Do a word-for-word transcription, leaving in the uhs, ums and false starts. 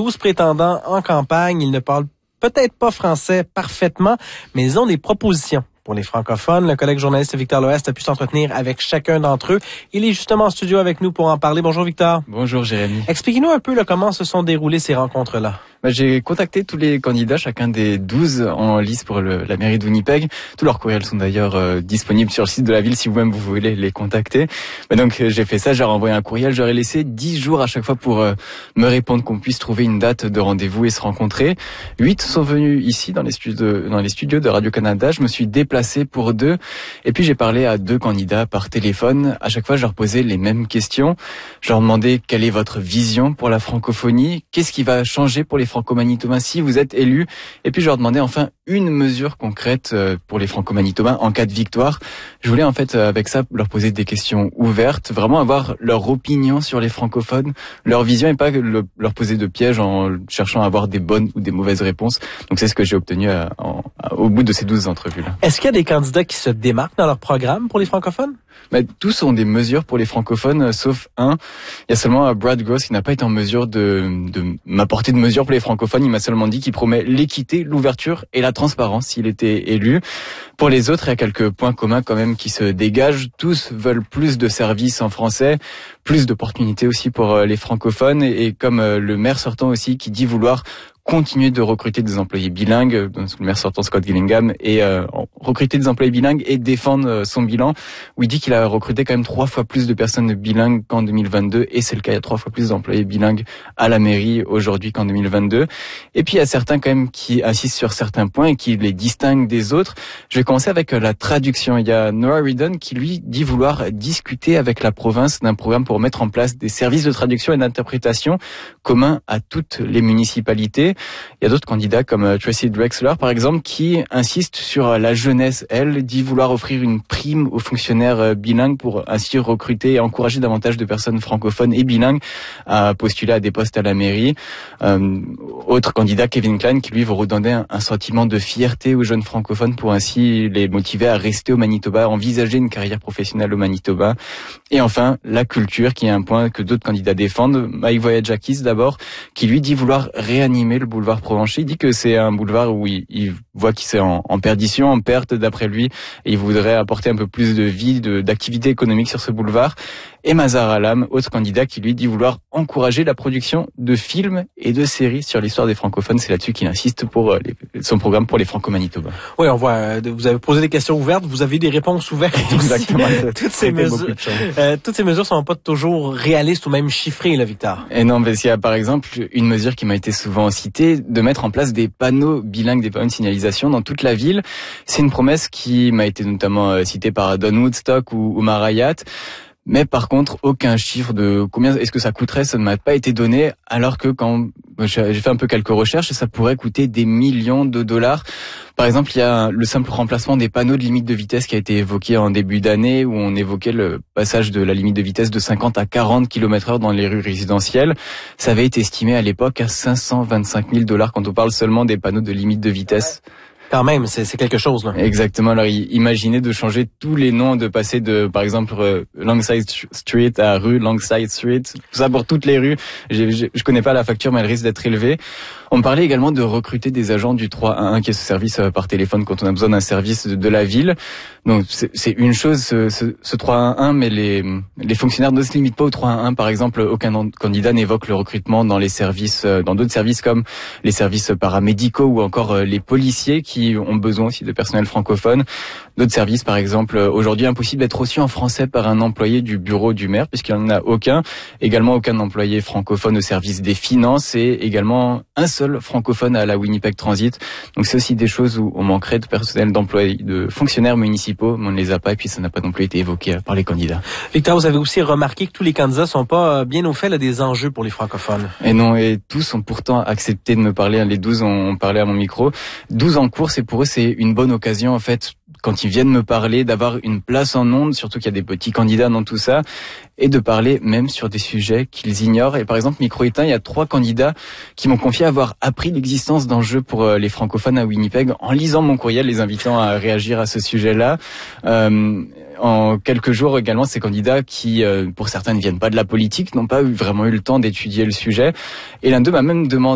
douze prétendants en campagne. Ils ne parlent peut-être pas français parfaitement, mais ils ont des propositions pour les francophones. Le collègue journaliste Victor Loest a pu s'entretenir avec chacun d'entre eux. Il est justement en studio avec nous pour en parler. Bonjour Victor. Bonjour Jérémy. Expliquez-nous un peu là, comment se sont déroulées ces rencontres-là. Bah, j'ai contacté tous les candidats, chacun des douze en lice pour le, la mairie de Winnipeg. Tous leurs courriels sont d'ailleurs euh, disponibles sur le site de la ville si vous-même vous voulez les contacter. Bah, donc euh, j'ai fait ça, j'ai envoyé un courriel, j'aurais laissé dix jours à chaque fois pour euh, me répondre, qu'on puisse trouver une date de rendez-vous et se rencontrer. Huit sont venus ici dans les studios, dans les studios de Radio-Canada. Je me suis déplacé pour deux et puis j'ai parlé à deux candidats par téléphone. À chaque fois, je leur posais les mêmes questions. Je leur demandais quelle est votre vision pour la francophonie, qu'est-ce qui va changer pour les franco-manitobains si vous êtes élus. Et puis je leur demandais enfin une mesure concrète pour les franco-manitobains en cas de victoire. Je voulais en fait avec ça leur poser des questions ouvertes, vraiment avoir leur opinion sur les francophones, leur vision et pas le, leur poser de pièges en cherchant à avoir des bonnes ou des mauvaises réponses. Donc c'est ce que j'ai obtenu à, en, à, au bout de ces douze entrevues-là. Est-ce qu'il y a des candidats qui se démarquent dans leur programme pour les francophones? Mais tous ont des mesures pour les francophones, sauf un. Il y a seulement Brad Gross qui n'a pas été en mesure de, de m'apporter de mesures pour les francophones. Il m'a seulement dit qu'il promet l'équité, l'ouverture et la transparence s'il était élu. Pour les autres, il y a quelques points communs quand même qui se dégagent. Tous veulent plus de services en français, plus d'opportunités aussi pour les francophones. Et, et comme le maire sortant aussi qui dit vouloir continuer de recruter des employés bilingues, le maire sortant Scott Gillingham, et euh, recruter des employés bilingues et défendre euh, son bilan, où il dit qu'il a recruté quand même trois fois plus de personnes bilingues qu'en deux mille vingt-deux, et c'est le cas, il y a trois fois plus d'employés bilingues à la mairie aujourd'hui qu'en deux mille vingt-deux. Et puis il y a certains quand même qui insistent sur certains points et qui les distinguent des autres. Je vais commencer avec la traduction. Il y a Noah Ridon qui lui dit vouloir discuter avec la province d'un programme pour mettre en place des services de traduction et d'interprétation communs à toutes les municipalités. Il y a d'autres candidats comme Tracy Drexler, par exemple, qui insiste sur la jeunesse. Elle dit vouloir offrir une prime aux fonctionnaires bilingues pour ainsi recruter et encourager davantage de personnes francophones et bilingues à postuler à des postes à la mairie. Euh, autre candidat, Kevin Klein, qui lui veut redonner un, un sentiment de fierté aux jeunes francophones pour ainsi les motiver à rester au Manitoba, à envisager une carrière professionnelle au Manitoba. Et enfin, la culture, qui est un point que d'autres candidats défendent. Mike Voyagakis, d'abord, qui lui dit vouloir réanimer le boulevard Provencher. Il dit que c'est un boulevard où il, il voit qu'il est en, en perdition, en perte d'après lui, et il voudrait apporter un peu plus de vie, de, d'activité économique sur ce boulevard. Et Mazar Alam, autre candidat, qui lui dit vouloir encourager la production de films et de séries sur l'histoire des francophones. C'est là-dessus qu'il insiste pour les, son programme pour les franco-manitobains. Oui, on voit, vous avez posé des questions ouvertes, vous avez des réponses ouvertes aussi. Exactement. toutes ces mesures, euh, toutes ces mesures sont pas toujours réalistes ou même chiffrées, là, Victor. Et non, parce qu'il y a par exemple une mesure qui m'a été souvent citée, de mettre en place des panneaux bilingues, des panneaux de signalisation dans toute la ville. C'est une promesse qui m'a été notamment citée par Don Woodstock ou, ou Marayat. Mais par contre, aucun chiffre de combien est-ce que ça coûterait, ça ne m'a pas été donné, alors que quand j'ai fait un peu quelques recherches, ça pourrait coûter des millions de dollars. Par exemple, il y a le simple remplacement des panneaux de limite de vitesse qui a été évoqué en début d'année, où on évoquait le passage de la limite de vitesse de cinquante à quarante kilomètres heure dans les rues résidentielles. Ça avait été estimé à l'époque à cinq cent vingt-cinq mille dollars quand on parle seulement des panneaux de limite de vitesse. Quand même, c'est, c'est quelque chose, là. Exactement. Alors, imaginez de changer tous les noms, de passer de, par exemple, euh, Longside Street à rue Longside Street. Tout ça pour toutes les rues. Je, je, je connais pas la facture, mais elle risque d'être élevée. On me parlait également de recruter des agents du trois un un, qui est ce service par téléphone quand on a besoin d'un service de, de la ville. Donc, c'est, c'est une chose, ce, ce, ce trois un un, mais les, les fonctionnaires ne se limitent pas au trois un un. Par exemple, aucun candidat n'évoque le recrutement dans les services, dans d'autres services comme les services paramédicaux ou encore les policiers qui qui ont besoin aussi de personnel francophone. D'autres services, par exemple, aujourd'hui impossible d'être reçu en français par un employé du bureau du maire, puisqu'il n'y en a aucun. Également aucun employé francophone au service des finances et également un seul francophone à la Winnipeg Transit. Donc c'est aussi des choses où on manquerait de personnel d'employés, de fonctionnaires municipaux, mais on ne les a pas et puis ça n'a pas non plus été évoqué par les candidats. Victor, vous avez aussi remarqué que tous les candidats sont pas bien au fait là, des enjeux pour les francophones. Et non, et tous ont pourtant accepté de me parler. Les douze ont parlé à mon micro. douze en cours, et pour eux, c'est une bonne occasion, en fait, quand ils viennent me parler, d'avoir une place en ondes, surtout qu'il y a des petits candidats dans tout ça, et de parler même sur des sujets qu'ils ignorent. Et par exemple, Micro-Étain, il y a trois candidats qui m'ont confié avoir appris l'existence d'enjeux pour les francophones à Winnipeg en lisant mon courriel, les invitant à réagir à ce sujet-là. Euh, en quelques jours également, ces candidats qui, euh, pour certains, ne viennent pas de la politique, n'ont pas eu, vraiment eu le temps d'étudier le sujet. Et l'un d'eux m'a même demandé